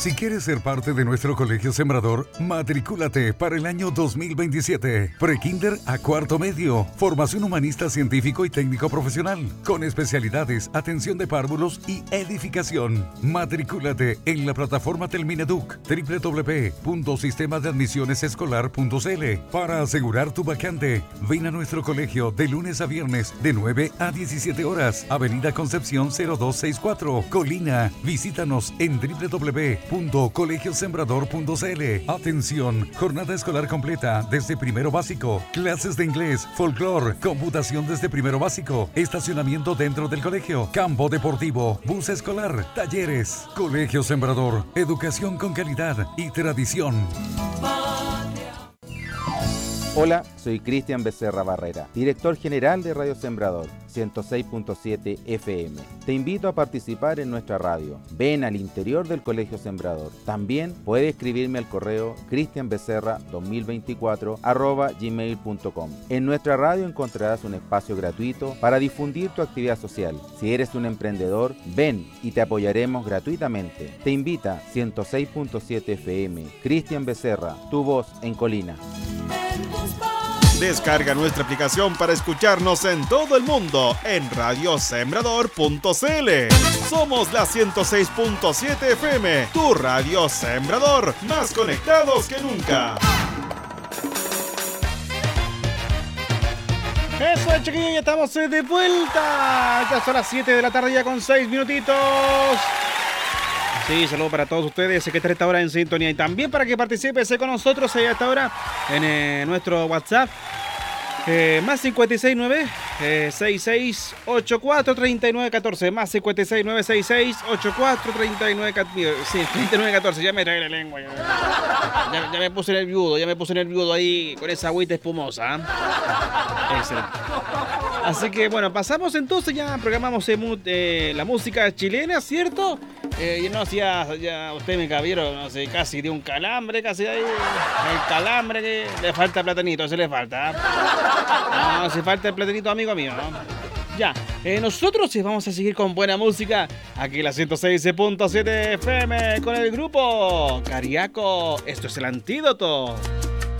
Si quieres ser parte de nuestro Colegio Sembrador, matricúlate para el año 2027. Prekinder a cuarto medio. Formación humanista, científico y técnico profesional. Con especialidades, atención de párvulos y edificación. Matricúlate en la plataforma Telmineduc, www.sistemadeadmisionesescolar.cl. Para asegurar tu vacante, ven a nuestro colegio de lunes a viernes de 9 a 17 horas. Avenida Concepción 0264, Colina. Visítanos en www.colegiosembrador.cl. Atención, jornada escolar completa desde primero básico, clases de inglés, folclore, computación desde primero básico, estacionamiento dentro del colegio, campo deportivo, bus escolar, talleres. Colegio Sembrador, educación con calidad y tradición. Hola, soy Cristian Becerra Barrera, director general de Radio Sembrador 106.7 FM. Te invito a participar en nuestra radio. Ven al interior del Colegio Sembrador. También puedes escribirme al correo cristianbecerra2024@gmail.com. En nuestra radio encontrarás un espacio gratuito para difundir tu actividad social. Si eres un emprendedor, ven y te apoyaremos gratuitamente. Te invita 106.7 FM. Cristian Becerra, tu voz en Colina. Descarga nuestra aplicación para escucharnos en todo el mundo en radiosembrador.cl. Somos la 106.7 FM, tu Radio Sembrador, más conectados que nunca. Eso es, chiquillos, ya estamos de vuelta. Ya son las 7 de la tarde ya con 6 minutitos. Sí, saludos para todos ustedes que están a esta hora en sintonía y también para que participes con nosotros a esta hora en nuestro WhatsApp más 569 66843914 más 569 66843914. Sí, 3914. Ya me trae la lengua. Ya me puse nervioso ahí con esa agüita espumosa. Excelente. Así que bueno, pasamos entonces, ya programamos la música chilena, ¿cierto? No, ya usted, mi caballero, no sé, casi dio un calambre, casi ahí. El calambre que le falta platanito, se le falta. No, se falta el platanito, amigo mío, ¿no? Ya, nosotros sí vamos a seguir con buena música. Aquí en la 106.7 FM con el grupo Cariaco. Esto es El Antídoto.